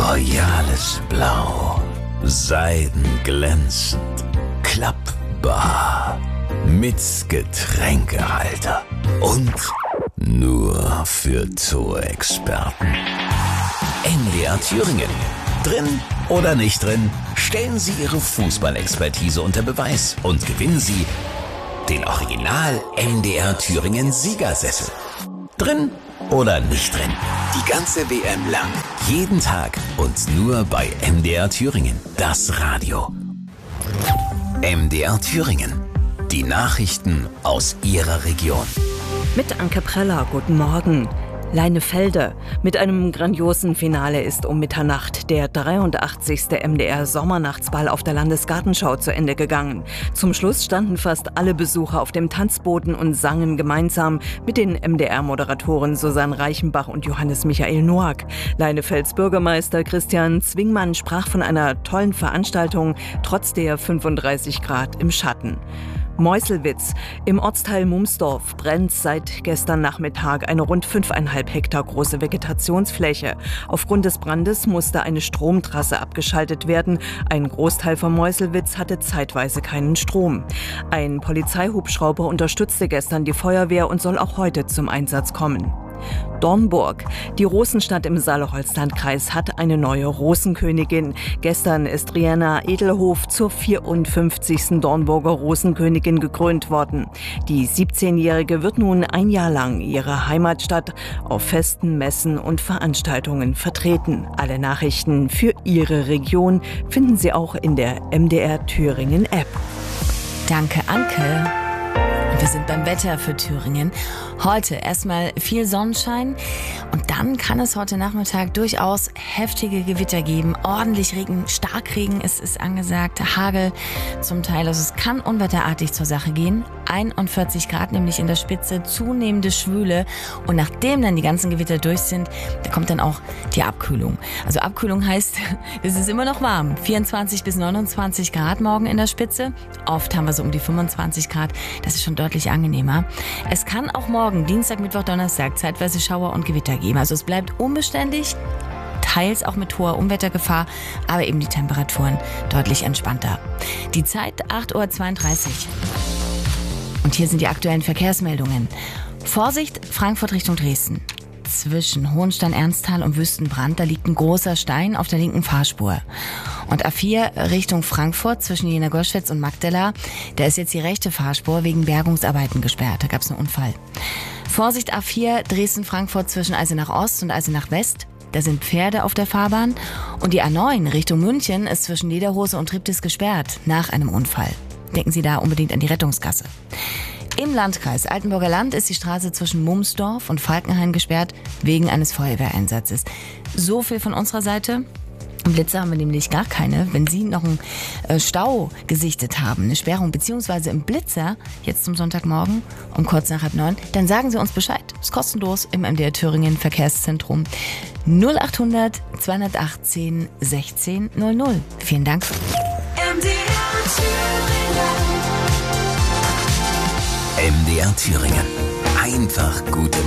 royales Blau, seidenglänzend, klappbar, mit Getränkehalter und nur für Torexperten. MDR Thüringen. Drin oder nicht drin, stellen Sie Ihre Fußballexpertise unter Beweis und gewinnen Sie den Original MDR Thüringen Siegersessel. Drin oder nicht drin, die ganze WM lang, jeden Tag und nur bei MDR Thüringen, das Radio. MDR Thüringen, die Nachrichten aus Ihrer Region. Mit Anke Preller, guten Morgen. Leinefelde. Mit einem grandiosen Finale ist um Mitternacht der 83. MDR Sommernachtsball auf der Landesgartenschau zu Ende gegangen. Zum Schluss standen fast alle Besucher auf dem Tanzboden und sangen gemeinsam mit den MDR-Moderatoren Susanne Reichenbach und Johannes Michael Noack. Leinefelds Bürgermeister Christian Zwingmann sprach von einer tollen Veranstaltung, trotz der 35 Grad im Schatten. Meuselwitz. Im Ortsteil Mumsdorf brennt seit gestern Nachmittag eine rund 5,5 Hektar große Vegetationsfläche. Aufgrund des Brandes musste eine Stromtrasse abgeschaltet werden. Ein Großteil von Meuselwitz hatte zeitweise keinen Strom. Ein Polizeihubschrauber unterstützte gestern die Feuerwehr und soll auch heute zum Einsatz kommen. Dornburg. Die Rosenstadt im Saale-Holzland-Kreis hat eine neue Rosenkönigin. Gestern ist Rihanna Edelhof zur 54. Dornburger Rosenkönigin gekrönt worden. Die 17-Jährige wird nun ein Jahr lang ihre Heimatstadt auf Festen, Messen und Veranstaltungen vertreten. Alle Nachrichten für Ihre Region finden Sie auch in der MDR Thüringen App. Danke, Anke. Wir sind beim Wetter für Thüringen. Heute erstmal viel Sonnenschein und dann kann es heute Nachmittag durchaus heftige Gewitter geben. Ordentlich Regen, Starkregen ist angesagt, Hagel zum Teil. Also es kann unwetterartig zur Sache gehen. 41 Grad nämlich in der Spitze, zunehmende Schwüle. Und nachdem dann die ganzen Gewitter durch sind, da kommt dann auch die Abkühlung. Also Abkühlung heißt, es ist immer noch warm. 24 bis 29 Grad morgen in der Spitze. Oft haben wir so um die 25 Grad. Das ist schon deutlich angenehmer. Es kann auch morgen, Dienstag, Mittwoch, Donnerstag, zeitweise Schauer und Gewitter geben. Also es bleibt unbeständig, teils auch mit hoher Unwettergefahr, aber eben die Temperaturen deutlich entspannter. Die Zeit 8:32 Uhr. Und hier sind die aktuellen Verkehrsmeldungen. Vorsicht, Frankfurt Richtung Dresden. Zwischen Hohenstein-Ernsthal und Wüstenbrand, da liegt ein großer Stein auf der linken Fahrspur. Und A4 Richtung Frankfurt zwischen Jena Goschwitz und Magdala, da ist jetzt die rechte Fahrspur wegen Bergungsarbeiten gesperrt. Da gab es einen Unfall. Vorsicht A4 Dresden-Frankfurt zwischen Eisenach Ost und Eisenach West. Da sind Pferde auf der Fahrbahn. Und die A9 Richtung München ist zwischen Lederhose und Triptis gesperrt nach einem Unfall. Denken Sie da unbedingt an die Rettungsgasse. Im Landkreis Altenburger Land ist die Straße zwischen Mumsdorf und Falkenhain gesperrt wegen eines Feuerwehreinsatzes. So viel von unserer Seite. Blitze haben wir nämlich gar keine. Wenn Sie noch einen Stau gesichtet haben, eine Sperrung, beziehungsweise im Blitzer, jetzt zum Sonntagmorgen um kurz nach 8:30, dann sagen Sie uns Bescheid. Ist kostenlos im MDR Thüringen Verkehrszentrum 0800 218 16 00. Vielen Dank. MDR Thüringen. Einfach gute